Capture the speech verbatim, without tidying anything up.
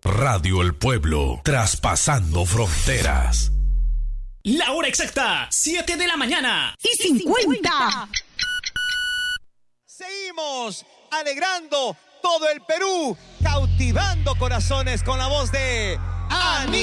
Radio El Pueblo, traspasando fronteras. La hora exacta, siete de la mañana y cincuenta. Seguimos alegrando todo el Perú, cautivando corazones con la voz de Anita.